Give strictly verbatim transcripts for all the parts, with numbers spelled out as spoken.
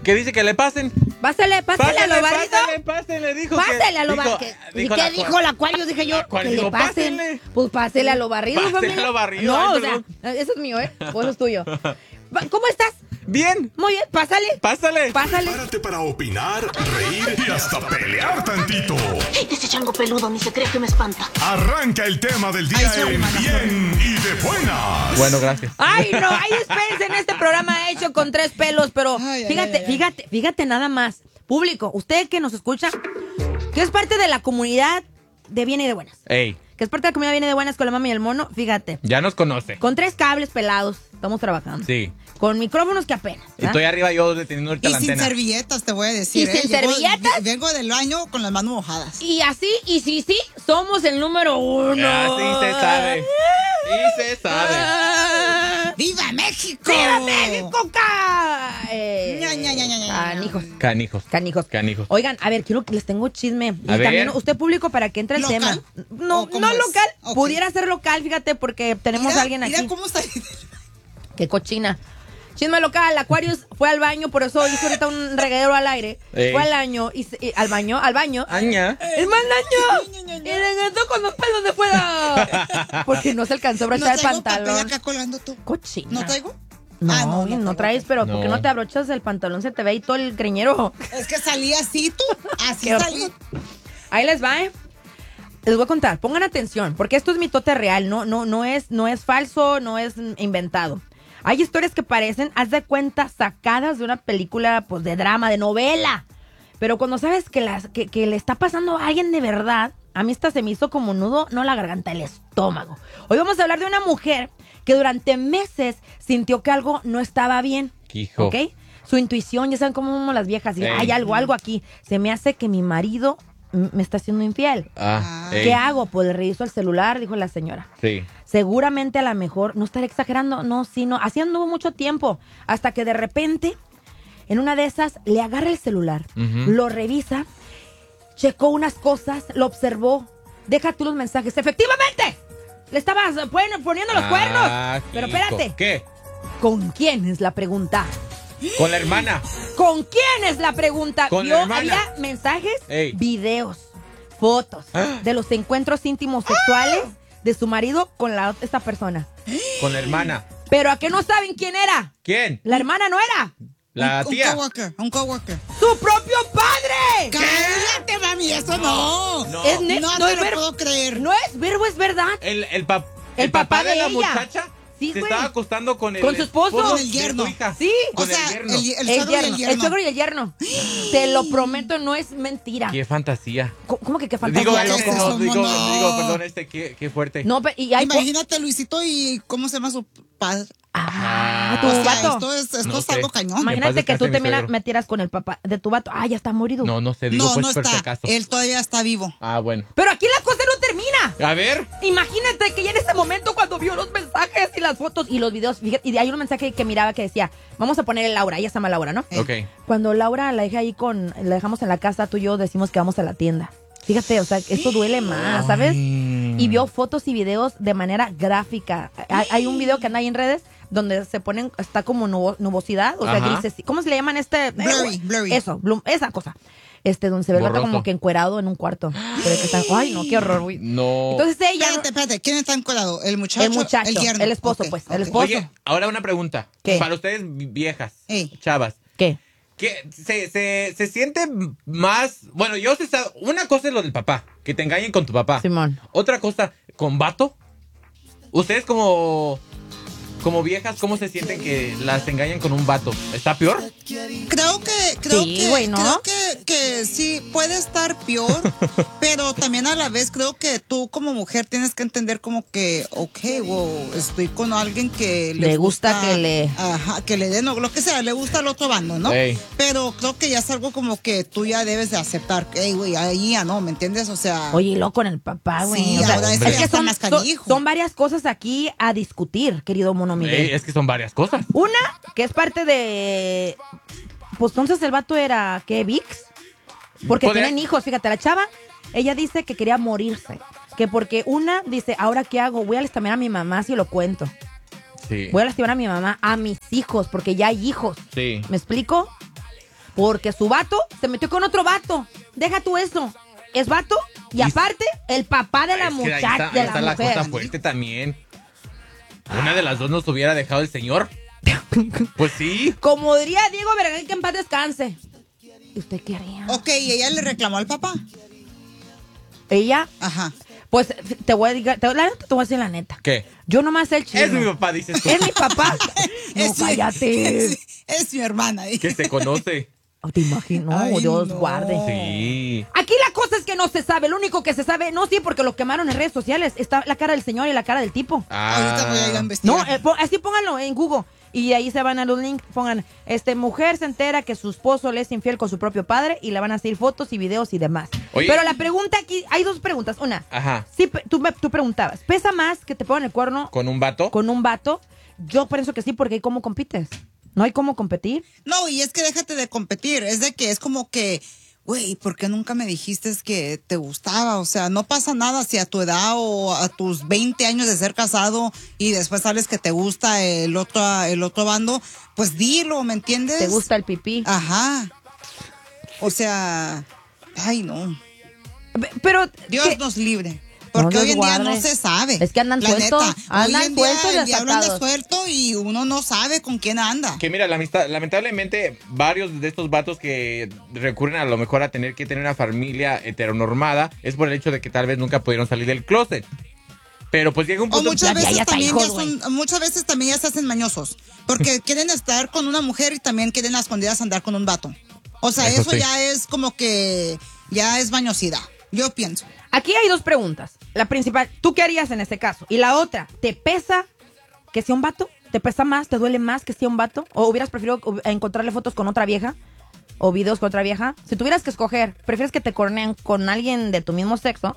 ¿Qué dice que le pasen? Pásale, pásale, a lo barrido. Pásale, pásale, dijo. Pásale que, a lo dijo, barrido. ¿Y dijo qué la dijo cual, la cual? Yo dije yo, la cual que dijo, le pasen. pásenle. Pues pásele a lo barrido, Pásele familia. a lo barrido, No, ay, o sea, perdón. eso es mío, ¿eh? O eso es tuyo. ¿Cómo estás? Bien. Muy bien, pásale. Pásale. Pásale. Prepárate para opinar, reír y hasta pelear tantito. Ese chango peludo ni se cree que me espanta. Arranca el tema del día Ay, en sorry, Bien y de Buenas. Bueno, gracias. Ay, no, hay espérense en este programa hecho con tres pelos, pero Ay, ay, fíjate, ay, ay. fíjate, fíjate nada más. Público, usted que nos escucha, que es parte de la comunidad de Bien y de Buenas, Ey, que es parte de la comunidad de Bien y de Buenas con la mami y el mono, fíjate, ya nos conoce. con tres cables pelados, estamos trabajando. Sí. Con micrófonos que apenas. ¿verdad? Estoy arriba yo deteniendo ahorita Y la sin antena. servilletas, te voy a decir. ¿Y ¿eh? sin Llego- servilletas? vi- Vengo del baño con las manos mojadas. Y así, y sí, sí, somos el número uno. Así se sabe. Sí se sabe. Ah, ¡Viva México! ¡Viva México! ca- Eh, Ña, ña, ña, ña, ña. Canijos. Canijos. Canijos. Canijos. Oigan, a ver, quiero que les tengo chisme. Y A ver. también usted público para que entre el ¿Local? tema. No, ¿O cómo no es? local. Ok. Pudiera ser local, fíjate, porque tenemos Mira, a alguien aquí. Mira cómo está. Qué cochina. Chisme local, Aquarius fue al baño, por eso hizo ahorita un reguero al aire. Ey. Fue al baño, y, se- y- al baño, al baño. Aña. ¡Es más daño! Y regresó con los pelos de fuera. Porque no se alcanzó a No abrochar el traigo papel pantalón. acá colgando tú. Cochina. ¿No traigo? No, Ah, no, no, no, no traes, pero ¿por qué No. no te abrochas el pantalón? Se te ve ahí todo el greñero. Es que salí así tú. Así Qué salí. Ahí les va, ¿eh? Les voy a contar, pongan atención, porque esto es mitote real, no, no, no es, no es falso, no es mm, inventado. Hay historias que parecen, haz de cuenta, sacadas de una película, pues, de drama, de novela. Pero cuando sabes que, las, que, que le está pasando a alguien de verdad, a mí esta se me hizo como un nudo, no la garganta, el estómago. Hoy vamos a hablar de una mujer que durante meses sintió que algo no estaba bien. Hijo. ¿Ok? Su intuición, ya saben cómo somos las viejas, y Ey. hay algo, algo aquí. Se me hace que mi marido m- me está haciendo infiel. Ah, ey. ¿Qué hago? Pues le reviso el celular, dijo la señora. Sí. Seguramente a lo mejor, no estaré exagerando, no, sí, no. Así anduvo mucho tiempo, hasta que de repente, en una de esas, le agarra el celular, Ujú. lo revisa, checó unas cosas, lo observó, deja tú los mensajes. ¡Efectivamente! Le estabas pon- poniendo los Ah, cuernos. Pero hijo. espérate, ¿Qué? ¿con quién es la pregunta? Con la hermana. ¿Con quién es la pregunta? Con Vio, la hermana. había mensajes, Ey. videos, fotos Ah. de los encuentros íntimos sexuales de su marido con la esta persona. Con la hermana. Pero ¿a qué no saben quién era? ¿Quién? La hermana no era. La un, tía. Un coworker, un coworker. ¡Su propio padre! ¡Cállate, mami! ¡Eso no! No. Es net- No, no te es lo ver- puedo creer. No es verbo, es verdad. El, el, pap- El el papá, papá de, de la ella. muchacha Sí, se güey. estaba acostando con el Con su esposo. Con el de yerno. tu hija. Sí. Con O sea, el yerno. el, el El suegro y yerno, el el yerno. suegro y el yerno. Te lo prometo, no es mentira. Qué fantasía. ¿Cómo, cómo que qué fantasía? Digo, ¿qué no, es no, eso, digo, mono? digo, perdón, este, qué, qué fuerte. No, pe- y hay po- Imagínate, Luisito, y ¿cómo se llama su padre? Ah, tu O sea, vato. esto es, esto No es sé. algo cañón. Ma- Imagínate paz que tú descanse te mi mira- suegro. metieras con el papá de tu vato. Ah, ya está morido. No, no sé, digo, No, pues no por si está. acaso. Él todavía está vivo. Ah, bueno. Pero aquí la cosa no termina. A ver. Imagínate que ya en ese momento cuando vio los mensajes y las fotos y los videos, fíjate, y hay un mensaje que miraba que decía, vamos a ponerle Laura, ella se llama Laura, ¿no? Eh. Ok. Cuando Laura la deja ahí con, la dejamos en la casa, tú y yo decimos que vamos a la tienda. Fíjate, o sea, esto duele más, ¿sabes? Y vio fotos y videos de manera gráfica. Hay, hay un video que anda ahí en redes donde se ponen, está como nubo- nubosidad, o sea, Ajá. grises. ¿Cómo se le llaman este? Blurry, blurry. Eso, blum- esa cosa. Este, donde se ve el vato Borroso. como que encuerado en un cuarto. Pero que están, ay, no, qué horror, güey. No. Entonces ella, Espérate, espérate. ¿Quién está encuadrado? ¿El muchacho? el muchacho, El yerno. el esposo, Ok, pues, el ok. esposo. Oye, ahora una pregunta. ¿Qué? Para ustedes viejas, Ey. chavas. ¿Qué? Que se, se, se siente más. Bueno, yo sé. sa- Una cosa es lo del papá, que te engañen con tu papá. Simón. Otra cosa, con vato. Ustedes como. Como viejas, ¿cómo se sienten que las engañan con un vato? ¿Está peor? Creo que, creo Sí, que, güey, ¿no? creo que, que sí puede estar peor, pero también a la vez creo que tú como mujer tienes que entender como que, ok, wow, estoy con alguien que le, Le gusta que le- ajá, que le den o lo que sea, le gusta al otro bando, ¿no? Ey. Pero creo que ya es algo como que tú ya debes de aceptar, hey, güey, ahí ya no, ¿me entiendes? O sea, Oye, y luego con el papá, güey. Sí, O sea, ahora eso es ya que está son, más son, canijo. son varias cosas aquí a discutir, querido mono Miguel. Ey, es que son varias cosas. Una, que es parte de... Pues entonces el vato era, ¿qué? ¿Vix? Porque Podría- tienen hijos, fíjate, la chava, ella dice que quería morirse. Que porque una dice, ¿ahora qué hago? Voy a lastimar a mi mamá si lo cuento. Sí. Voy a lastimar a mi mamá, a mis hijos, porque ya hay hijos. Sí. ¿Me explico? Porque su vato se metió con otro vato. Deja tú eso. Es vato y, y aparte, el papá de la es que ahí muchacha, está, ahí de está la la mujer. cosa fuerte también. Una de las dos nos hubiera dejado el señor. Pues sí. Como diría Diego Vergel, que en paz descanse. ¿Y usted qué haría? Ok, y ella le reclamó al papá. Ella, Ajá. pues te voy a decir, te, la neta te voy a decir la neta. ¿Qué? Yo nomás sé el chisme. Es mi papá, dices tú. Es mi papá. No, Es mi- cállate. Es, es mi hermana. Que se conoce. Oh, te imagino, Ay, Dios no. guarde. Sí. Aquí la cosa es que no se sabe. Lo único que se sabe, no, sí, porque lo quemaron en redes sociales. Está la cara del señor y la cara del tipo. Ahorita voy a ir a Ah. investigar. No, eh, po- así pónganlo en Google. Y ahí se van a los links. Pongan, este, mujer se entera que su esposo le es infiel con su propio padre y le van a hacer fotos y videos y demás. Oye. Pero la pregunta aquí, hay dos preguntas. Una, Ajá. sí, pe- tú, me- tú preguntabas, ¿pesa más que te pongan el cuerno ¿Con un vato? con un vato? Yo pienso que sí, porque hay cómo compites. No hay cómo competir. No, y es que déjate de competir. Es de que es como que, güey, ¿por qué nunca me dijiste que te gustaba? O sea, no pasa nada si a tu edad o a tus veinte años de ser casado y después sabes que te gusta el otro, el otro bando, pues dilo, ¿me entiendes? ¿Te gusta el pipí? Ajá. O sea, ay, no. Pe- Pero, Dios ¿qué? nos libre. Porque No hoy en Dios día no guarde. se sabe. Es que andan la sueltos, neta. andan Hoy en día sueltos y el diablo anda desatados. suelto y uno no sabe con quién anda. Que mira, la amistad, lamentablemente, varios de estos vatos que recurren a lo mejor a tener que tener una familia heteronormada es por el hecho de que tal vez nunca pudieron salir del closet. Pero pues llega un O punto... muchas Ya- veces ya está también hijos, ya son, muchas veces también ya se hacen mañosos. Porque quieren estar con una mujer y también quieren a escondidas andar con un vato. O sea, Eso eso, sí. ya es como que ya es mañosidad. Yo pienso. Aquí hay dos preguntas. La principal, ¿tú qué harías en ese caso? Y la otra, ¿te pesa que sea un vato? ¿Te pesa más? ¿Te duele más que sea un vato? ¿O hubieras preferido encontrarle fotos con otra vieja? ¿O videos con otra vieja? Si tuvieras que escoger, ¿prefieres que te cornean con alguien de tu mismo sexo?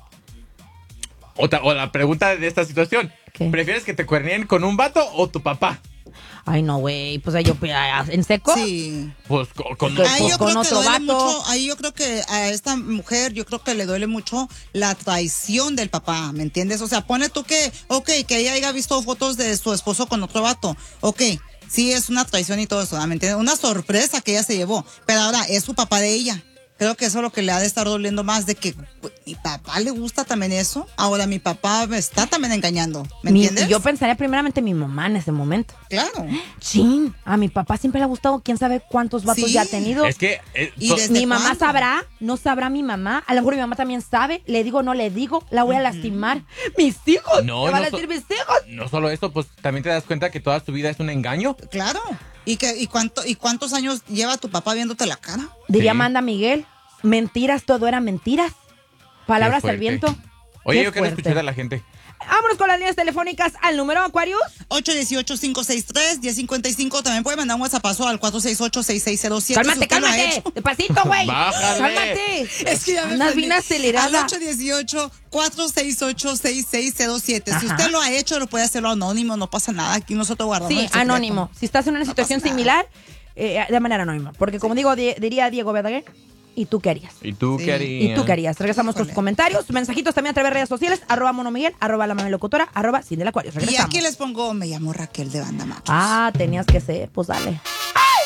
Otra, o la pregunta de esta situación. ¿Qué? ¿Prefieres que te cuerneen con un vato o tu papá? Ay, no, güey. Pues ahí yo, ¿en seco? Sí. Pues con... con- Pues, Ahí yo con creo que otro duele vato. mucho, ahí yo creo que a esta mujer, yo creo que le duele mucho la traición del papá, ¿me entiendes? O sea, pone tú que, ok, que ella haya visto fotos de su esposo con otro vato, ok, sí es una traición y todo eso, ¿me entiendes? Una sorpresa que ella se llevó, pero ahora es su papá de ella. Creo que eso es lo que le ha de estar doliendo más, de que pues, mi papá le gusta también eso, ahora mi papá me está también engañando, ¿me Mi- entiendes? yo pensaría primeramente en mi mamá en ese momento. Claro. Chin, a mi papá siempre le ha gustado, quién sabe cuántos vatos Sí. ya ha tenido. Es que... eh, Y to- desde Mi mamá cuándo? sabrá, no sabrá mi mamá. A lo mejor mi mamá también sabe. Le digo, no le digo, la voy a lastimar. Mis hijos, No, me van no a so- decir mis hijos. No solo eso, pues también te das cuenta que toda tu vida es un engaño. Claro. ¿Y, que, y, cuánto, ¿Y cuántos años lleva tu papá viéndote la cara? Diría Sí. Amanda Miguel, mentiras, todo era mentiras. Palabras Qué al fuerte. viento. Oye, Qué yo quiero fuerte. escuchar a la gente. Vámonos con las líneas telefónicas al número Aquarius. ocho uno ocho, cinco seis tres, uno cero cinco cinco. También puede mandar un WhatsApp al cuatro seis ocho, seis seis cero siete. Cálmate, si usted lo ha cálmate. hecho. Despacito, güey. Bájale. Cálmate. Es que ya me Andas perdí. bien acelerada. Al ocho uno ocho, cuatro seis ocho, seis seis cero siete. Si Ajá. usted lo ha hecho, lo puede hacerlo anónimo, no pasa nada. Aquí nosotros guardamos Sí, el secreto. anónimo. Si estás en una No situación pasa nada. similar, eh, de manera anónima. Porque como digo, di- diría Diego Verdaguer, ¿y tú qué harías? ¿Y tú Sí. qué harías? ¿Y tú qué harías? Regresamos con Híjole. tus comentarios, tus mensajitos también a través de redes sociales, arroba Mono Miguel, arroba la mami locutora, arroba Cindy del Acuario. Y Regresamos. aquí les pongo, me llamo Raquel de Banda Machos. Ah, tenías que ser, pues dale.